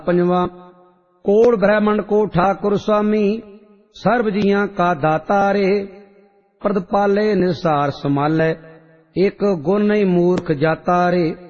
पंजवा। कोल ब्रह्मंड को ठाकुर स्वामी, सर्व जियां का दाता रे। प्रद पाले निसार संभाले, एक गुण नहीं मूर्ख जाता रे।